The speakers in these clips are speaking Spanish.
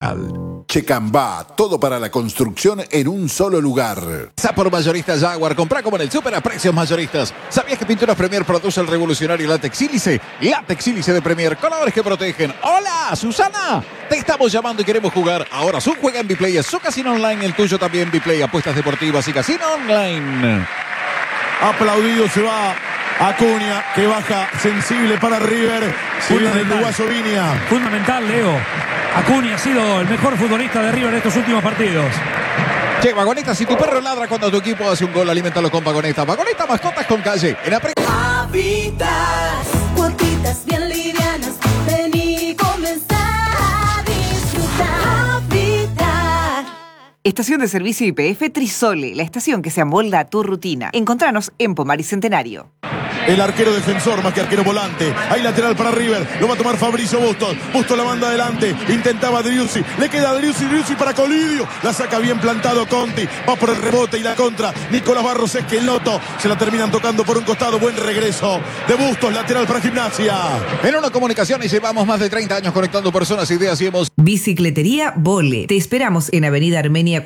Nacional. Checambá, todo para la construcción en un solo lugar. Pasa por Mayoristas Jaguar, comprá como en el súper a precios mayoristas. ¿Sabías que Pinturas Premier produce el revolucionario látex sílice? Látex sílice de Premier, colores que protegen. ¡Hola, Susana! Te estamos llamando y queremos jugar. Ahora su juega en Biplay, es su casino online, el tuyo también Biplay, apuestas deportivas y casino online. Aplaudido se va Acuña, que baja sensible para River. Sigue el uruguayo Viña. Fundamental, Leo. Acuña ha sido el mejor futbolista de River en estos últimos partidos. Che, Vagoneta, si tu perro ladra cuando tu equipo hace un gol, aliméntalo con Vagoneta. Vagoneta, mascotas con calle. En Habitas, cuotitas bien livianas. Vení, comenzá a disfrutar. Habitat. Estación de servicio YPF Trisole, la estación que se amolda a tu rutina. Encontranos en Pomar y Centenario. El arquero defensor más que arquero volante. Hay lateral para River. Lo va a tomar Fabricio Bustos. Bustos la manda adelante. Intentaba Driussi. Le queda Driussi para Colidio. La saca bien plantado Conti. Va por el rebote y la contra. Nicolás Barros Esqueloto. Se la terminan tocando por un costado. Buen regreso de Bustos. Lateral para Gimnasia. En una comunicación y llevamos más de 30 años conectando personas, ideas y emociones. Bicicletería Vole. Te esperamos en Avenida Armenia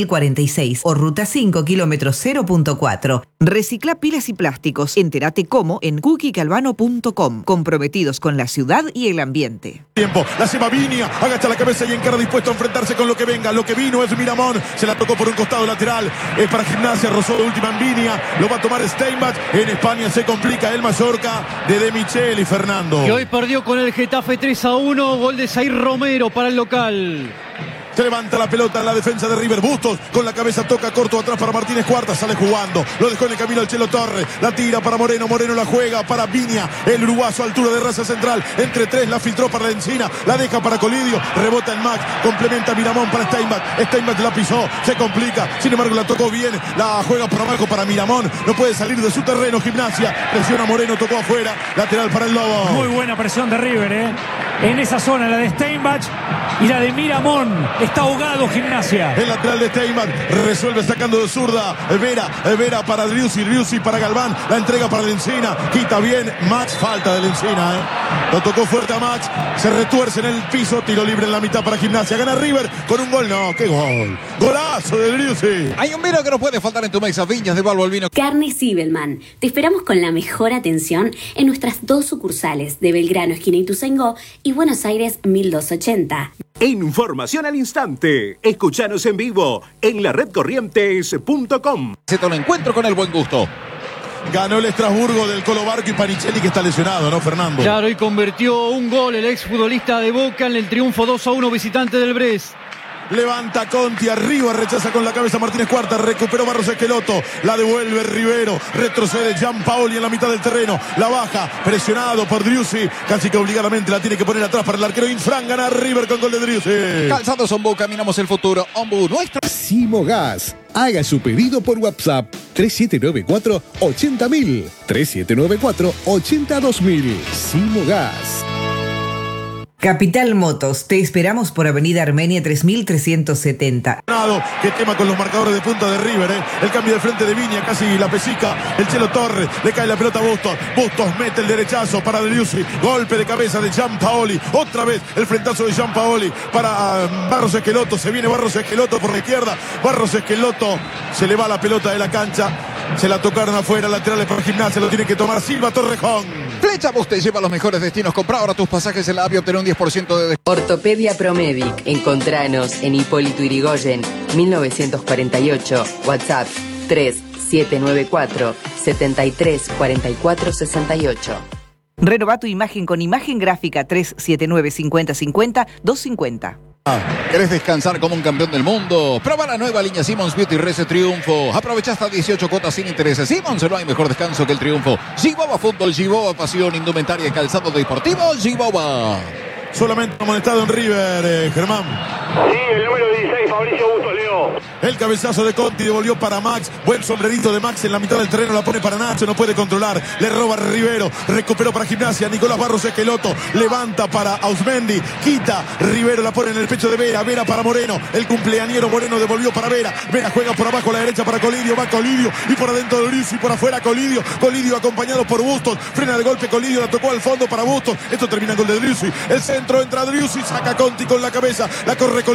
4046 o Ruta 5, kilómetro 0.4. Recicla pilas y plásticos. Entérate cómo en cookiecalvano.com. Comprometidos con la ciudad y el ambiente. Tiempo, la lleva Viña, agacha la cabeza y encara dispuesto a enfrentarse con lo que venga. Lo que vino es Miramón, se la tocó por un costado lateral. Es para Gimnasia, rozó de última en Viña. Lo va a tomar Steinbach. En España se complica el Mallorca de Michel y Fernando. Que hoy perdió con el Getafe 3-1. Gol de Zair Romero para el local. Se levanta la pelota en la defensa de River. Bustos con la cabeza toca corto atrás para Martínez Cuarta. Sale jugando. Lo dejó en el camino al Chelo Torres. La tira para Moreno. Moreno la juega para Viña. El uruguayo a altura de raza central. Entre tres la filtró para la encina. La deja para Colidio. Rebota en Max. Complementa Miramón para Steinbach. Steinbach la pisó. Se complica. Sin embargo la tocó bien. La juega por abajo para Miramón. No puede salir de su terreno Gimnasia. Presiona Moreno. Tocó afuera. Lateral para el Lobo. Muy buena presión de River, en esa zona, la de Steinbach y la de Miramón. Está ahogado Gimnasia. El lateral de Steinbach resuelve sacando de zurda. Vera para Driussi para Galván. La entrega para Lencina. Quita bien Max. Falta de Lencina. Lo tocó fuerte a Max. Se retuerce en el piso. Tiro libre en la mitad para Gimnasia. Gana River con un gol. No, qué gol. Golazo de Driussi. Hay un vino que no puede faltar en tu mesa. Viñas de Balbo, el vino. Carne Zibelman. Te esperamos con la mejor atención en nuestras dos sucursales de Belgrano, esquina Ituzaingó, y Buenos Aires 1280. Información al instante. Escuchanos en vivo en la redcorrientes.com. Se te lo encuentro con el buen gusto. Ganó el Estrasburgo del Colo Barco y Panichelli, que está lesionado, ¿no, Fernando? Claro, y convirtió un gol el exfutbolista de Boca en el triunfo 2-1 visitante del Brest. Levanta Conti arriba, rechaza con la cabeza Martínez Cuarta, recuperó Barros Esqueloto, la devuelve Rivero, retrocede Gianpaoli en la mitad del terreno, la baja, presionado por Driussi, casi que obligadamente la tiene que poner atrás para el arquero Infran. Gana River con gol de Driussi. Calzados Ombu, caminamos el futuro. Ombu, nuestro. Simogas. Haga su pedido por WhatsApp 3794 80000 3794 82000. Simogas. Capital Motos, te esperamos por Avenida Armenia 3370. Que tema con los marcadores de punta de River, El cambio de frente de Viña, casi la pesica. El Chelo Torres, le cae la pelota a Bustos. Bustos mete el derechazo para Driussi. Golpe de cabeza de Gianpaoli. Otra vez el frentazo de Gianpaoli para Barros Esqueloto. Se viene Barros Esqueloto por la izquierda. Barros Esqueloto, se le va la pelota de la cancha. Se la tocaron afuera, laterales para Gimnasia. Lo tiene que tomar Silva Torrejón. Flecha Bus te lleva a los mejores destinos. Compra ahora tus pasajes en la AVI, obtener un 10% de descuento. Ortopedia Promedic. Encontranos en Hipólito Yrigoyen, 1948. WhatsApp 3794 734468. Renova tu imagen con imagen gráfica 379 5050 250. ¿Querés descansar como un campeón del mundo? Prueba la nueva línea Simmons Beauty Rese Triunfo. Aprovecha hasta 18 cuotas sin intereses. Simmons, no hay mejor descanso que el triunfo. Giboba Fútbol, Giboba Pasión, indumentaria y calzado deportivo, Giboba. Solamente amonestado en River, Germán. Sí, el número 16, Fabricio Bustos, Leo. El cabezazo de Conti devolvió para Max. Buen sombrerito de Max en la mitad del terreno. La pone para Nacho, no puede controlar. Le roba Rivero. Recuperó para Gimnasia. Nicolás Barros Esqueloto. Levanta para Ausmendi. Quita. Rivero la pone en el pecho de Vera. Vera para Moreno. El cumpleañero Moreno devolvió para Vera. Vera juega por abajo a la derecha para Colidio. Va Colidio. Y por adentro de Driussi. Por afuera Colidio. Colidio acompañado por Bustos. Frena el golpe Colidio. La tocó al fondo para Bustos. Esto termina con el de Driussi. El centro entra Driussi. Saca Conti con la cabeza. La corre Colidio.